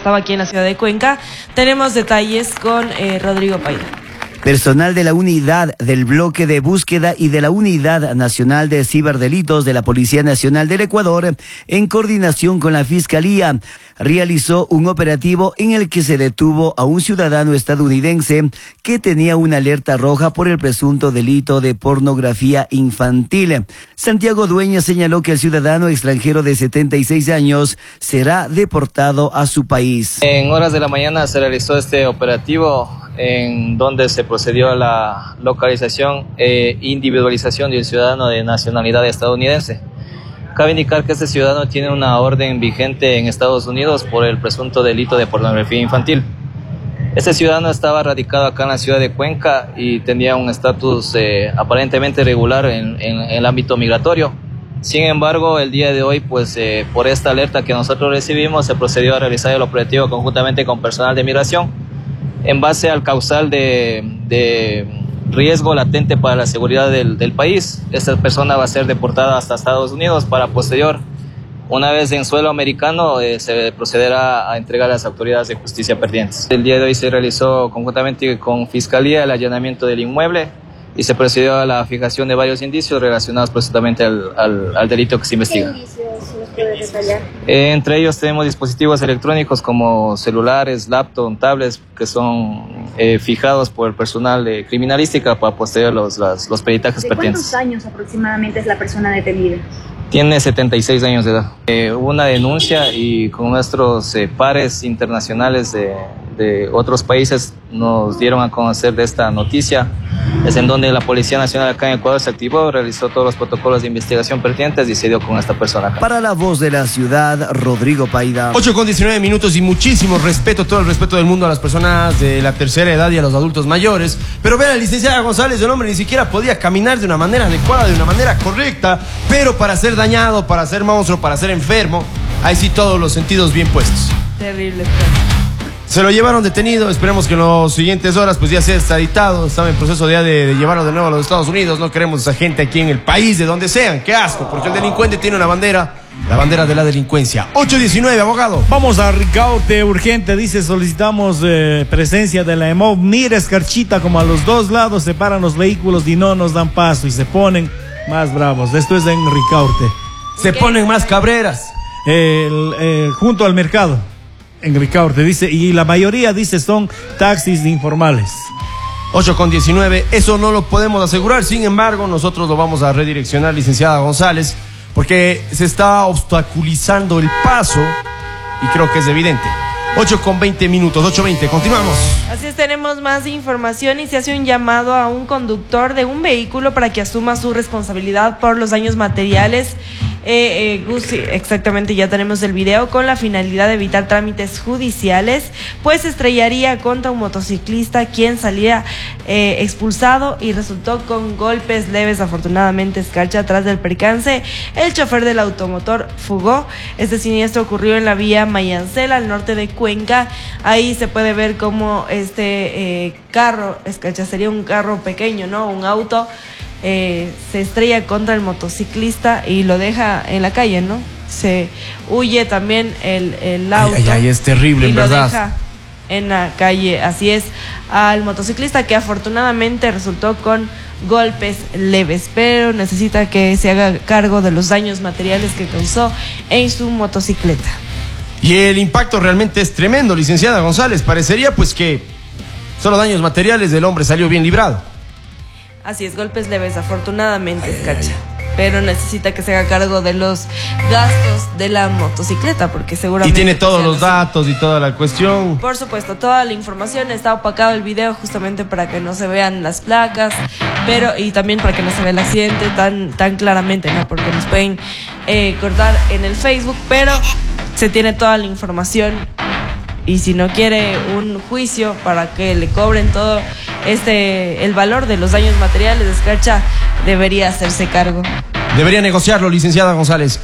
estaba aquí en la ciudad de Cuenca. Tenemos detalles con Rodrigo Paida. Personal de la Unidad del Bloque de Búsqueda y de la Unidad Nacional de Ciberdelitos de la Policía Nacional del Ecuador, en coordinación con la Fiscalía, realizó un operativo en el que se detuvo a un ciudadano estadounidense que tenía una alerta roja por el presunto delito de pornografía infantil. Santiago Dueñas señaló que el ciudadano extranjero de 76 años será deportado a su país. En horas de la mañana se realizó este operativo en donde se procedió a la localización e individualización de un ciudadano de nacionalidad estadounidense. Cabe indicar que este ciudadano tiene una orden vigente en Estados Unidos por el presunto delito de pornografía infantil. Este ciudadano estaba radicado acá en la ciudad de Cuenca y tenía un estatus aparentemente regular en el ámbito migratorio. Sin embargo, el día de hoy, por esta alerta que nosotros recibimos, se procedió a realizar el operativo conjuntamente con personal de migración en base al causal de riesgo latente para la seguridad del país. Esta persona va a ser deportada hasta Estados Unidos para posterior, una vez en suelo americano, se procederá a entregar a las autoridades de justicia pertinentes. El día de hoy se realizó conjuntamente con Fiscalía el allanamiento del inmueble y se procedió a la fijación de varios indicios relacionados precisamente al delito que se investiga. ¿Qué indicios nos puede detallar? Entre ellos tenemos dispositivos electrónicos como celulares, laptops, tablets que son fijados por el personal de criminalística para posterior los peritajes pertinentes. ¿Cuántos años aproximadamente es la persona detenida? Tiene 76 años de edad. Hubo una denuncia y con nuestros pares internacionales de otros países nos dieron a conocer de esta noticia. Es en donde la Policía Nacional acá en Ecuador se activó, realizó todos los protocolos de investigación pertinentes y se dio con esta persona acá. Para La Voz de la Ciudad, Rodrigo Paida. 8:19 y muchísimo respeto, todo el respeto del mundo a las personas de la tercera edad y a los adultos mayores. Pero vean, la licenciada González, el hombre ni siquiera podía caminar de una manera adecuada, de una manera correcta, pero para ser dañado, para ser monstruo, para ser enfermo, ahí sí todos los sentidos bien puestos. Terrible. Se lo llevaron detenido, esperemos que en las siguientes horas pues ya sea extraditado, estaba en proceso ya de llevarlo de nuevo a los Estados Unidos, no queremos esa gente aquí en el país, de donde sean, qué asco, porque el delincuente tiene una bandera, la bandera de la delincuencia. 8:19, abogado. Vamos a Ricaurte, urgente, dice, solicitamos presencia de la EMOV, mira Escarchita, como a los dos lados se paran los vehículos y no nos dan paso y se ponen más bravos, esto es en Ricaurte. Se ponen más cabreras. Junto al mercado. En Ricaurte, dice, y la mayoría, dice, son taxis informales. 8:19, eso no lo podemos asegurar, sin embargo, nosotros lo vamos a redireccionar, licenciada González, porque se está obstaculizando el paso y creo que es evidente. 8:20, 8:20, continuamos. Así es, tenemos más información y se hace un llamado a un conductor de un vehículo para que asuma su responsabilidad por los daños materiales. Exactamente, ya tenemos el video, con la finalidad de evitar trámites judiciales, pues estrellaría contra un motociclista quien salía expulsado y resultó con golpes leves. Afortunadamente, Escarcha, tras del percance, el chofer del automotor fugó. Este siniestro ocurrió en la vía Mayancel, al norte de Cuenca. Ahí se puede ver cómo este carro, Escarcha, sería un carro pequeño, ¿no? Un auto. Se estrella contra el motociclista y lo deja en la calle, ¿no? Se huye también el auto. Ay, es terrible, en verdad. Lo deja en la calle, así es, al motociclista, que afortunadamente resultó con golpes leves, pero necesita que se haga cargo de los daños materiales que causó en su motocicleta. Y el impacto realmente es tremendo, licenciada González. Parecería pues que solo daños materiales, del hombre salió bien librado. Así es, golpes leves, afortunadamente, Escarcha. Pero necesita que se haga cargo de los gastos de la motocicleta, porque seguramente... Y tiene todos los datos y toda la cuestión. Por supuesto, toda la información. Está opacado el video justamente para que no se vean las placas, pero y también para que no se vea el accidente tan claramente, ¿no? Porque nos pueden cortar en el Facebook, pero se tiene toda la información. Y si no quiere un juicio para que le cobren todo el valor de los daños materiales, Escarcha debería hacerse cargo. Debería negociarlo, licenciada González.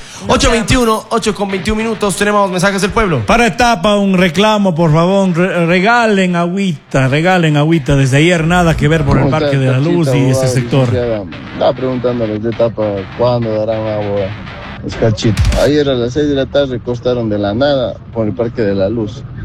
8:21, tenemos mensajes del pueblo. Para etapa, un reclamo, por favor, regalen agüita desde ayer, nada que ver por el Parque de la Luz y ese sector. Estaba preguntándoles de etapa cuándo darán agua. Escarchita. Ayer a las 6 de la tarde costaron de la nada por el Parque de la Luz.